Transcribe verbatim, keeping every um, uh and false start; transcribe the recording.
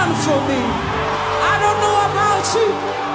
done for me. I don't know about you,